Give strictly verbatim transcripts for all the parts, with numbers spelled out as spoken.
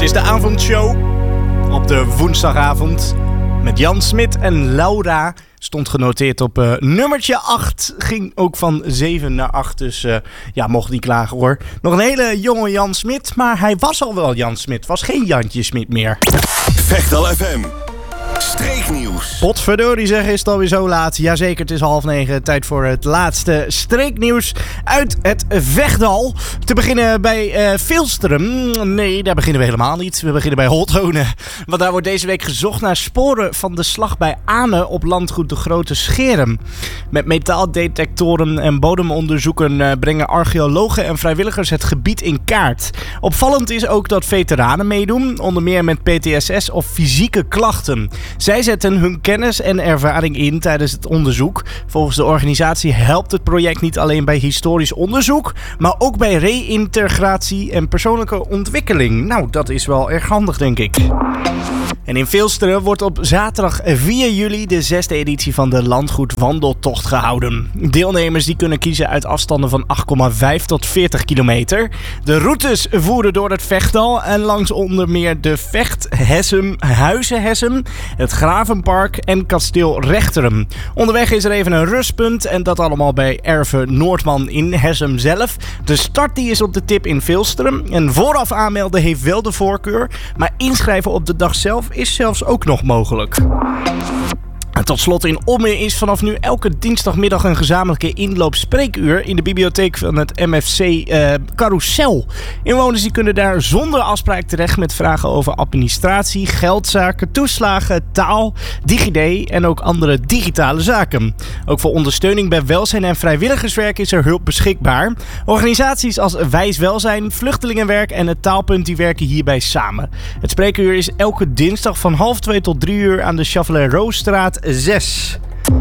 is de avondshow op de woensdagavond met Jan Smit en Laura. Stond genoteerd op uh, nummertje acht. Ging ook van zeven naar acht. Dus uh, ja, mocht niet klagen hoor. Nog een hele jonge Jan Smit. Maar hij was al wel Jan Smit. Was geen Jantje Smit meer. Vechtal F M. Streeknieuws. Potverdorie zeg, is het alweer zo laat. Jazeker, het is half negen. Tijd voor het laatste streeknieuws uit het Vechtdal. Te beginnen bij uh, Vilstrum. Nee, daar beginnen we helemaal niet. We beginnen bij Holthonen. Want daar wordt deze week gezocht naar sporen van de slag bij Ane op landgoed de Grote Scheren. Met metaaldetectoren en bodemonderzoeken uh, brengen archeologen en vrijwilligers het gebied in kaart. Opvallend is ook dat veteranen meedoen, onder meer met P T S S of fysieke klachten. Zij zetten hun kennis en ervaring in tijdens het onderzoek. Volgens de organisatie helpt het project niet alleen bij historisch onderzoek, maar ook bij reïntegratie en persoonlijke ontwikkeling. Nou, dat is wel erg handig, denk ik. En in Vilsteren wordt op zaterdag vier juli de zesde editie van de Landgoed Wandeltocht gehouden. Deelnemers die kunnen kiezen uit afstanden van acht komma vijf tot veertig kilometer. De routes voeren door het Vechtdal en langs onder meer de Vecht, Hessem, Huizen-Hessem, het Gravenpark en Kasteel Rechteren. Onderweg is er even een rustpunt en dat allemaal bij Erve Noordman in Hessem zelf. De start die is op de tip in Vilsteren en vooraf aanmelden heeft wel de voorkeur, maar inschrijven op de dag zelf is zelfs ook nog mogelijk. En tot slot in Ommen is vanaf nu elke dinsdagmiddag een gezamenlijke inloopspreekuur in de bibliotheek van het M F C uh, Carousel. Inwoners die kunnen daar zonder afspraak terecht met vragen over administratie, geldzaken, toeslagen, taal, DigiD en ook andere digitale zaken. Ook voor ondersteuning bij welzijn en vrijwilligerswerk is er hulp beschikbaar. Organisaties als Wijs Welzijn, Vluchtelingenwerk en het Taalpunt die werken hierbij samen. Het spreekuur is elke dinsdag van half twee tot drie uur aan de Chavalet-Roosstraat zes.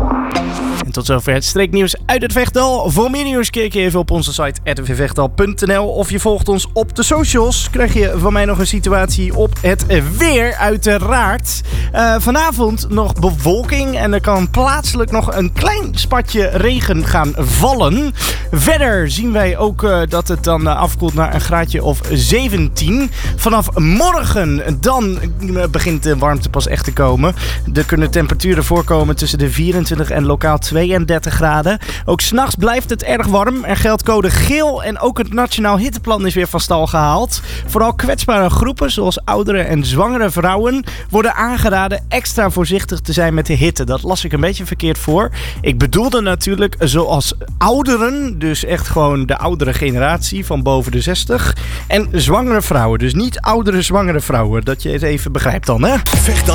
En tot zover het streeknieuws uit het Vechtdal. Voor meer nieuws kijk je even op onze site r t v vechtdal punt n l of je volgt ons op de socials. Krijg je van mij nog een situatie op het weer uiteraard. Uh, vanavond nog bewolking en er kan plaatselijk nog een klein spatje regen gaan vallen. Verder zien wij ook uh, dat het dan uh, afkoelt naar een graadje of zeventien. Vanaf morgen dan uh, begint de warmte pas echt te komen. Er kunnen temperaturen voorkomen tussen de vierentwintig en lokaal tweeëndertig graden. Ook 's nachts blijft het erg warm. Er geldt code geel en ook het Nationaal Hitteplan is weer van stal gehaald. Vooral kwetsbare groepen zoals oudere en zwangere vrouwen worden aangeraden extra voorzichtig te zijn met de hitte. Dat las ik een beetje verkeerd voor. Ik bedoelde natuurlijk zoals ouderen, dus echt gewoon de oudere generatie van boven de zestig. En zwangere vrouwen, dus niet oudere zwangere vrouwen. Dat je het even begrijpt dan, hè? Vechtdal